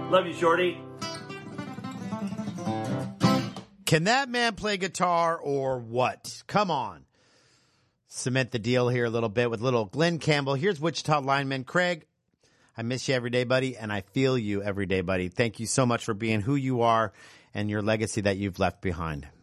Love you, Shorty. Can that man play guitar or what? Come on. Cement the deal here a little bit with little Glenn Campbell. Here's Wichita lineman Craig. I miss you every day, buddy, and I feel you every day, buddy. Thank you so much for being who you are and your legacy that you've left behind.